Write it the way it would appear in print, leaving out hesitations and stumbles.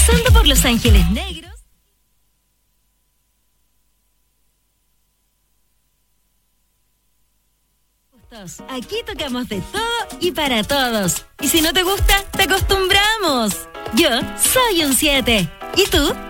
pasando por Los Ángeles Negros. Aquí tocamos de todo y para todos. Y si no te gusta, te acostumbramos. Yo soy un 7. ¿Y tú?